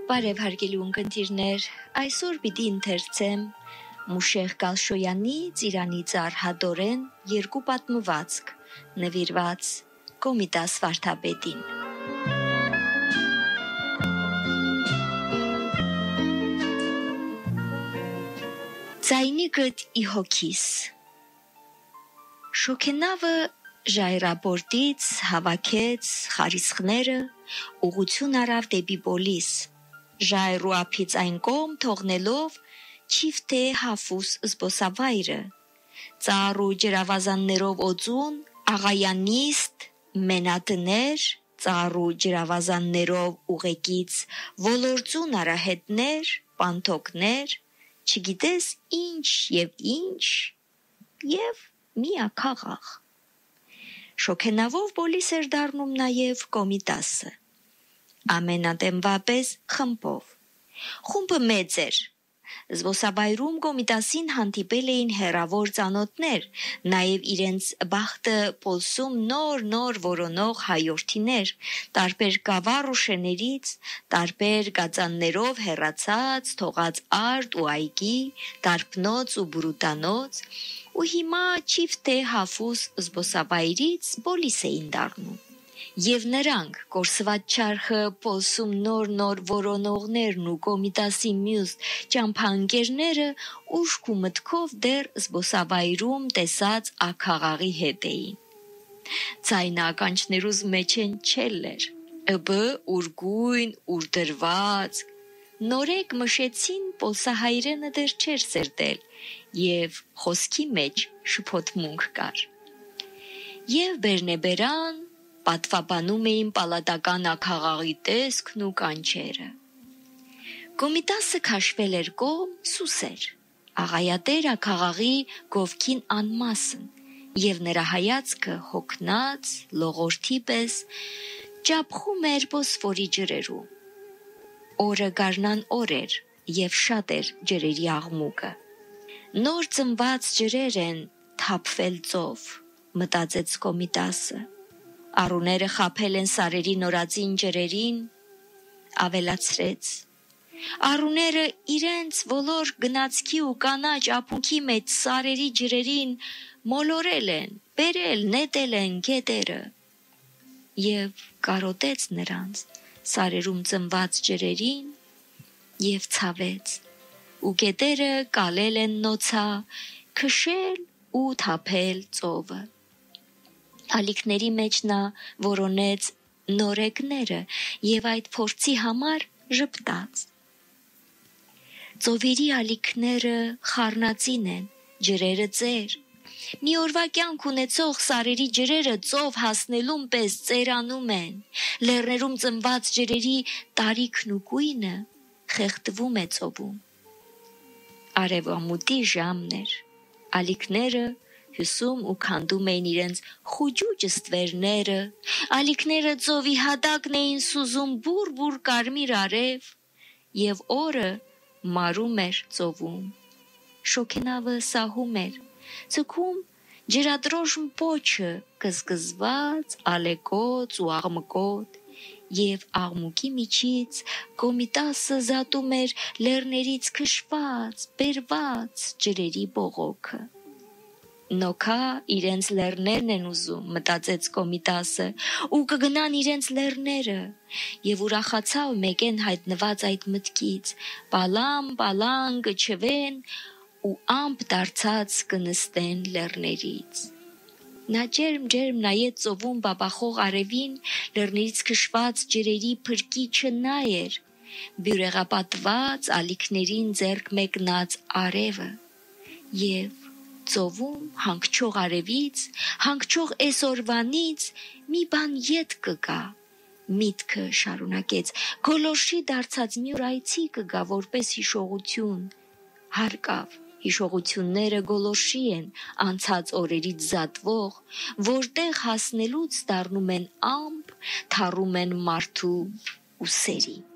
Բարև հարգելի ունկնդիրներ, այսօր պիտի ընթերցեմ Մուշեղ Գալշոյանի Ծիրանի ծառ Հադորեն երկու պատմվածք, նվիրված Կոմիտաս վարդապետին։ Ձայնիկդ ի հոգիս։ Շոքենավը ժայռապորտից հավաքեց խարիսխները, ուղղություն արավ դեպի Պոլիս, ժայռու ափից այն կողմ թողնելով չիֆթե հաֆուս զբոսավայրը, ծառ ու ջրավազաններով օծուն, աղայանիստ, մենատներ, ծառ ու ջրավազաններով ուղեկից ոլործուն արահետներ, պանթոկներ, չգիտես ինչ և միաքաղաղ։ Շոքենավով Պոլիս էր դառնում նաև Կոմիտասը, ամենատեմվապես խմբով։ Խումբը մեծ էր։ Զբոսավայրում Կոմիտասին հանդիպել էին հեռավոր ծանոթներ, նաև իրենց բախտը Պոլսում նոր որոնող հայորդիներ, տարբեր գավառ ու շեներից, տարբեր գածաններով հեռացած, թողած արդ ու այգի, դարբնոց ու բրուտանոց, ու հիմա չիֆթե հաֆուս զբոսավայրից Պոլիս էին դառնում։ Եվ նրանք, կորսված չարխը Պոլսում նոր որոնողներն ու Կոմիտասի մյուս ճամփաընկերները ուշք ու մտքով դեռ զբոսավայրում տեսած աքաղաղի հետ էին։ Ձայնը ականջներուզ մեջ են չելլեր, ըբը ուրգույն, ուրդրված, նորեկ մշեցին Պոլսահայրենը դեռ չեր սերտել, և խոսքի մեջ շփոթմունք կար։ Եվ բերնեբերան պատվաբանում էին պալատական աքաղաղի տեսքն ու կանչերը։ Կոմիտասը քաշվել էր կողմ սուսեր, աղայատեր աքաղաղի գովքին անմասն, և նրա հայացքը հոգնած, լողորդի պես ճապխում էր Բոսֆորի ջրերում։ Օրը գարնան օր էր, և շատ էր ջրերի աղմուկը։ Նոր ծնված ջրեր են թափվել ծով, մտածեց Կոմիտասը։ Առուները խաբել են սարերի նորածին ջրերին, ավելացրեց. առուները իրենց ոլոր գնացքի ու կանաչ ապունքի մեջ սարերի ջրերին մոլորել են, բերել, նետել են գետերը, և կարոտեց նրանց սարերում ծնված ջրերին և ցավեց, ու գետերը կալել են նոցա, քշել ու թափել ծովը։ Ալիքների մեջ նա որոնեց նորեկները և այդ փորձի համար ժպտաց։ Ծովերի ալիքները խառնածին են, ջրերը ծեր։ Մի օրվա կյանք ունեցող սարերի ջրերը ծով հասնելուն պես ծերանում են, լեռներում ծնված ջրերի տարիքն ու գույնը խեղդվում է ծովում։ Արևամուտի ժամն էր, ալիքները հյուսում ու քանդում էին իրենց խուճուճ ստվերները, ալիքները ծովի հատակն էին սուզում բուռ կարմիր արև, և օրը մարում էր ծովում։ Շոքենավը սահում էր, ձգում ջրադրոժմ պոչը գզգզված, ալեկոծ ու աղմկոտ, և աղմուկի միջից Կոմիտասը զատում էր լեռներից քշված, բերված ջրերի բողոքը։ Նոքա իրենց լեռներն են ուզում, մտածեց Կոմիտասը, ու կգնան իրենց լեռները, և ուրախացավ մեկեն հայտնված այդ մտքից, պալամ կչվեն ու ամպ դարձած կնստեն լեռներից։ Նա ջերմ նայեց ծովում բաբախող արևին, լեռներից քշված ջրերի փրկիչը նա էր, բյուրեղապատված ալիքներին ձեռք մեկնած արևը, և ծովում հանգչող արևից, հանգչող էսօրվանից մի բան ետ կգա, միտքը շարունակեց, գոլորշի դարձած մի օր այցի կգա որպես հիշողություն, հարկավ, հիշողությունները գոլորշի են անցած օրերից զատվող, որտեղ հասնելուց դառնում են ամպ, թառում են մարդու ուսերի։